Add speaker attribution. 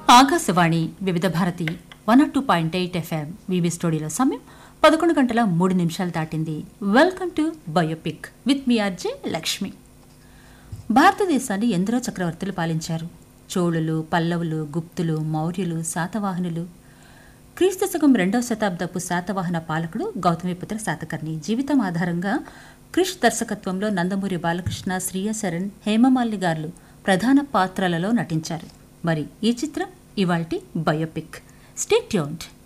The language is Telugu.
Speaker 1: ఆకాశవాణి వివిధ భారతి 102.8 FM వివి స్టూడియోలో సమయం 11:03 దాటింది. Welcome to biopic with me RJ Lakshmi. భారతదేశాన్ని ఎందరో చక్రవర్తులు పాలించారు. చోళులు, పల్లవులు, గుప్తులు, మౌర్యులు, శాతవాహనులు. క్రీస్తు శకం 2వ శతాబ్దపు శాతవాహన పాలకుడు గౌతమిపుత్ర శాతకర్ణి జీవితం ఆధారంగా క్రిష్ దర్శకత్వంలో నందమూరి బాలకృష్ణ, శ్రీయ శరణ్, హేమమాలిని గారు ప్రధాన పాత్రలలో నటించారు. మరి ఈ చిత్రం ఇవాల్టి బయోపిక్. Stay tuned.